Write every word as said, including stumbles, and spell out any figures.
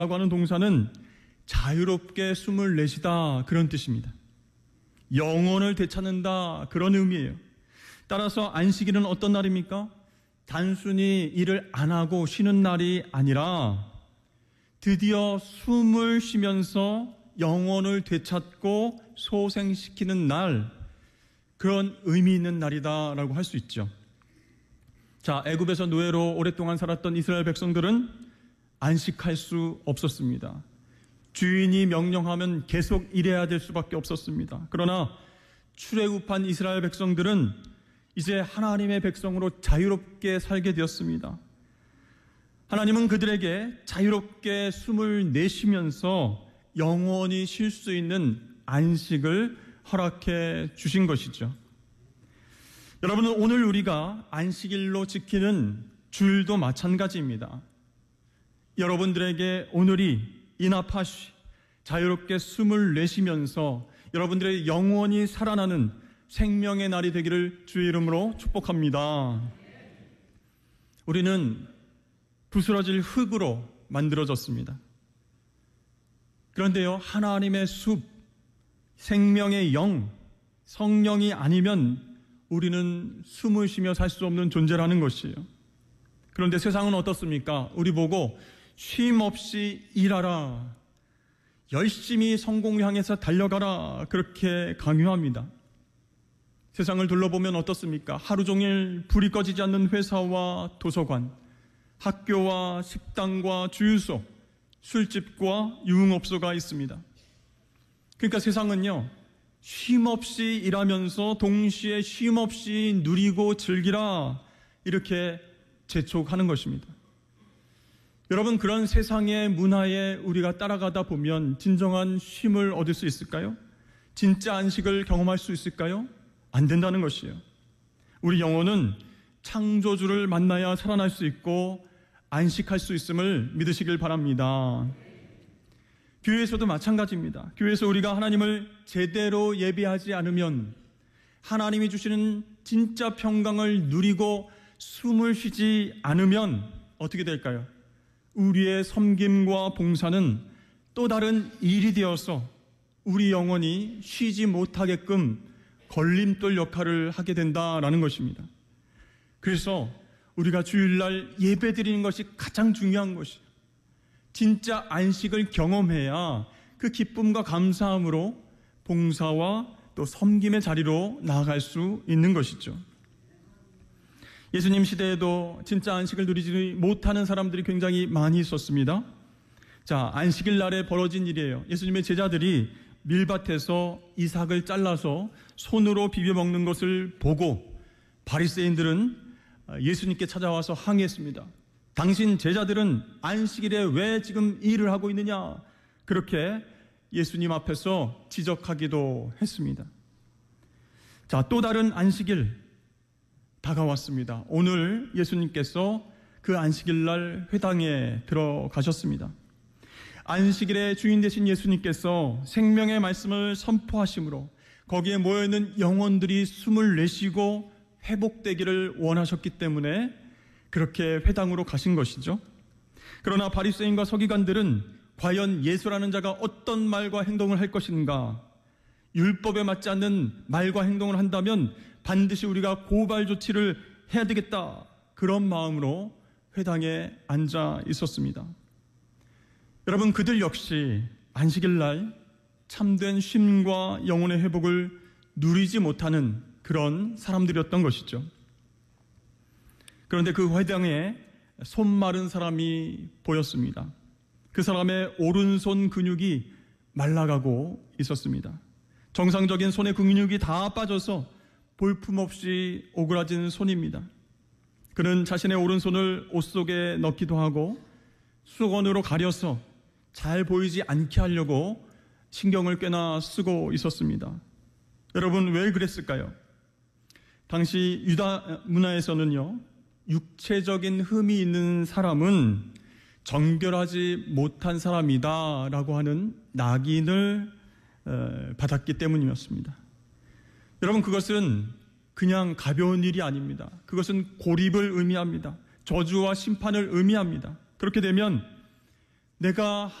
라고 하는 동사는 자유롭게 숨을 내쉬다 그런 뜻입니다. 영혼을 되찾는다 그런 의미예요. 따라서 안식일은 어떤 날입니까? 단순히 일을 안 하고 쉬는 날이 아니라 드디어 숨을 쉬면서 영혼을 되찾고 소생시키는 날, 그런 의미 있는 날이다라고 할 수 있죠. 자, 애굽에서 노예로 오랫동안 살았던 이스라엘 백성들은 안식할 수 없었습니다. 주인이 명령하면 계속 일해야 될 수밖에 없었습니다. 그러나 출애굽한 이스라엘 백성들은 이제 하나님의 백성으로 자유롭게 살게 되었습니다. 하나님은 그들에게 자유롭게 숨을 내쉬면서 영원히 쉴 수 있는 안식을 허락해 주신 것이죠. 여러분, 오늘 우리가 안식일로 지키는 주일도 마찬가지입니다. 여러분들에게 오늘이 이나파시, 자유롭게 숨을 내쉬면서 여러분들의 영원히 살아나는 생명의 날이 되기를 주의 이름으로 축복합니다. 우리는 부스러질 흙으로 만들어졌습니다. 그런데요, 하나님의 숲, 생명의 영, 성령이 아니면 우리는 숨을 쉬며 살 수 없는 존재라는 것이에요. 그런데 세상은 어떻습니까? 우리 보고 쉼 없이 일하라, 열심히 성공을 향해서 달려가라, 그렇게 강요합니다. 세상을 둘러보면 어떻습니까? 하루 종일 불이 꺼지지 않는 회사와 도서관, 학교와 식당과 주유소, 술집과 유흥업소가 있습니다. 그러니까 세상은요, 쉼 없이 일하면서 동시에 쉼 없이 누리고 즐기라, 이렇게 재촉하는 것입니다. 여러분, 그런 세상의 문화에 우리가 따라가다 보면 진정한 쉼을 얻을 수 있을까요? 진짜 안식을 경험할 수 있을까요? 안 된다는 것이에요. 우리 영혼은 창조주를 만나야 살아날 수 있고 안식할 수 있음을 믿으시길 바랍니다. 교회에서도 마찬가지입니다. 교회에서 우리가 하나님을 제대로 예배하지 않으면 하나님이 주시는 진짜 평강을 누리고 숨을 쉬지 않으면 어떻게 될까요? 우리의 섬김과 봉사는 또 다른 일이 되어서 우리 영혼이 쉬지 못하게끔 걸림돌 역할을 하게 된다라는 것입니다. 그래서 우리가 주일날 예배 드리는 것이 가장 중요한 것이에요. 진짜 안식을 경험해야 그 기쁨과 감사함으로 봉사와 또 섬김의 자리로 나아갈 수 있는 것이죠. 예수님 시대에도 진짜 안식을 누리지 못하는 사람들이 굉장히 많이 있었습니다. 자, 안식일 날에 벌어진 일이에요. 예수님의 제자들이 밀밭에서 이삭을 잘라서 손으로 비벼 먹는 것을 보고 바리새인들은 예수님께 찾아와서 항의했습니다. 당신 제자들은 안식일에 왜 지금 일을 하고 있느냐? 그렇게 예수님 앞에서 지적하기도 했습니다. 자, 또 다른 안식일 다가왔습니다. 오늘 예수님께서 그 안식일 날 회당에 들어가셨습니다. 안식일의 주인 되신 예수님께서 생명의 말씀을 선포하심으로 거기에 모여있는 영혼들이 숨을 내쉬고 회복되기를 원하셨기 때문에 그렇게 회당으로 가신 것이죠. 그러나 바리새인과 서기관들은 과연 예수라는 자가 어떤 말과 행동을 할 것인가, 율법에 맞지 않는 말과 행동을 한다면 반드시 우리가 고발 조치를 해야 되겠다, 그런 마음으로 회당에 앉아 있었습니다. 여러분, 그들 역시 안식일 날 참된 쉼과 영혼의 회복을 누리지 못하는 그런 사람들이었던 것이죠. 그런데 그 회당에 손 마른 사람이 보였습니다. 그 사람의 오른손 근육이 말라가고 있었습니다. 정상적인 손의 근육이 다 빠져서 볼품없이 오그라진 손입니다. 그는 자신의 오른손을 옷 속에 넣기도 하고 수건으로 가려서 잘 보이지 않게 하려고 신경을 꽤나 쓰고 있었습니다. 여러분, 왜 그랬을까요? 당시 유다 문화에서는요, 육체적인 흠이 있는 사람은 정결하지 못한 사람이다 라고 하는 낙인을 받았기 때문이었습니다. 여러분, 그것은 그냥 가벼운 일이 아닙니다. 그것은 고립을 의미합니다. 저주와 심판을 의미합니다. 그렇게 되면 내가